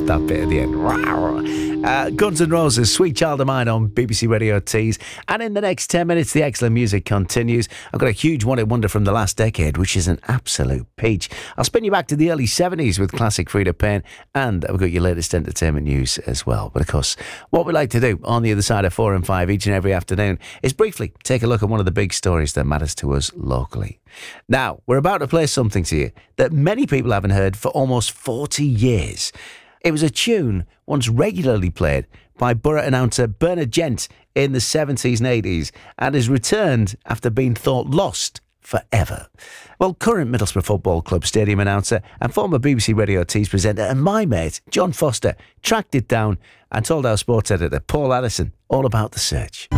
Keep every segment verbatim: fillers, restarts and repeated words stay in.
that bit at the end. Wow. Uh, Guns N' Roses, Sweet Child of Mine on B B C Radio Tees. And in the next ten minutes, the excellent music continues. I've got a huge one-hit wonder from the last decade, which is an absolute peach. I'll spin you back to the early seventies with classic Freda Payne, and I've got your latest entertainment news as well. But of course, what we like to do on the other side of four and five each and every afternoon is briefly take a look at one of the big stories that matters to us locally. Now, we're about to play something to you that many people haven't heard for almost forty years. It was a tune once regularly played by Borough announcer Bernard Gent in the seventies and eighties and has returned after being thought lost forever. Well, current Middlesbrough Football Club stadium announcer and former B B C Radio Tees presenter and my mate, John Foster, tracked it down and told our sports editor, Paul Addison, all about the search.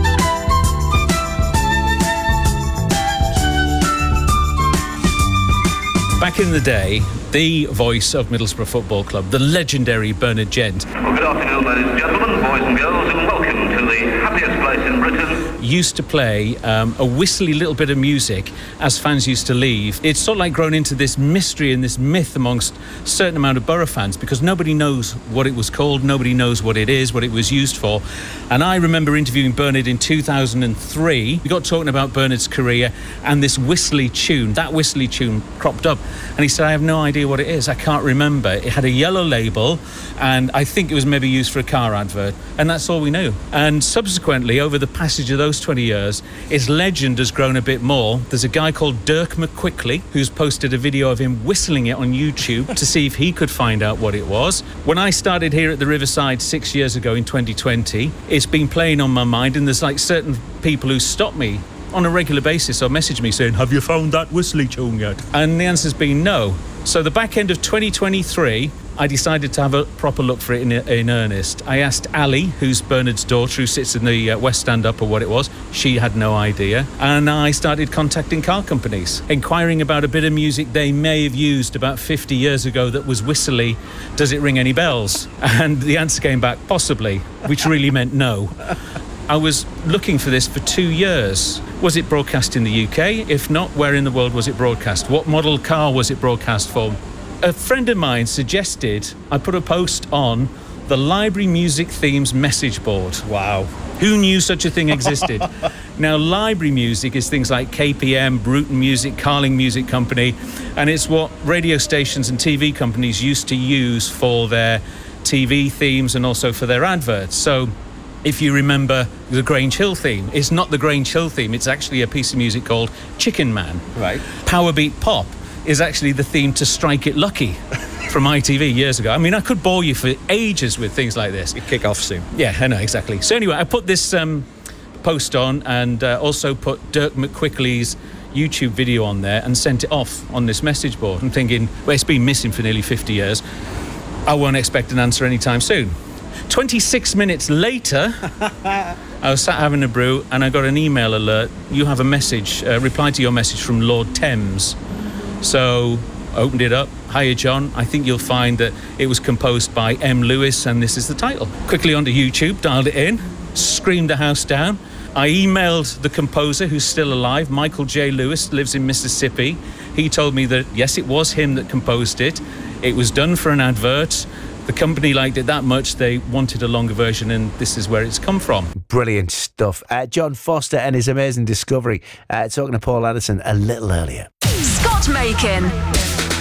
Back in the day, the voice of Middlesbrough Football Club, the legendary Bernard Gent. Well, good afternoon, ladies and gentlemen, boys and girls, and welcome to the happiest place in Britain. Used to play um, a whistly little bit of music as fans used to leave. It's sort of like grown into this mystery and this myth amongst a certain amount of Borough fans because nobody knows what it was called, nobody knows what it is, what it was used for. And I remember interviewing Bernard in two thousand three. We got talking about Bernard's career and this whistly tune. That whistly tune cropped up. And he said, I have no idea what it is. I can't remember. It had a yellow label and I think it was maybe used for a car advert. And that's all we knew. And subsequently, over the passage of those twenty years, its legend has grown a bit more. There's a guy called Dirk McQuickley who's posted a video of him whistling it on YouTube to see if he could find out what it was. When I started here at the Riverside six years ago in twenty twenty, it's been playing on my mind and there's like certain people who stop me on a regular basis or message me saying, have you found that whistly tune yet? And the answer's been no. So the back end of twenty twenty-three, I decided to have a proper look for it in, in earnest. I asked Ali, who's Bernard's daughter, who sits in the uh, West Stand up or what it was. She had no idea. And I started contacting car companies, inquiring about a bit of music they may have used about fifty years ago that was whistly. Does it ring any bells? And the answer came back, possibly, which really meant no. I was looking for this for two years. Was it broadcast in the U K? If not, where in the world was it broadcast? What model car was it broadcast for? A friend of mine suggested I put a post on the Library Music Themes message board. Wow. Who knew such a thing existed? Now, library music is things like K P M, Bruton Music, Carling Music Company, and it's what radio stations and T V companies used to use for their T V themes and also for their adverts. So if you remember the Grange Hill theme, it's not the Grange Hill theme, it's actually a piece of music called Chicken Man. Right. Powerbeat Pop is actually the theme to Strike It Lucky from I T V years ago. I mean, I could bore you for ages with things like this. You kick off soon. Yeah, I know, exactly. So anyway, I put this um, post on and uh, also put Dirk McQuickley's YouTube video on there and sent it off on this message board. I'm thinking, well, it's been missing for nearly fifty years. I won't expect an answer anytime soon. twenty-six minutes later, I was sat having a brew and I got an email alert. You have a message, uh, reply to your message from Lord Thames. So opened it up. Hiya, John. I think you'll find that it was composed by M. Lewis and this is the title. Quickly onto YouTube, dialed it in, screamed the house down. I emailed the composer who's still alive, Michael J. Lewis, lives in Mississippi. He told me that, yes, it was him that composed it. It was done for an advert. The company liked it that much, they wanted a longer version, and this is where it's come from. Brilliant stuff. Uh, John Foster and his amazing discovery. Uh, talking to Paul Addison a little earlier. Scott Makin.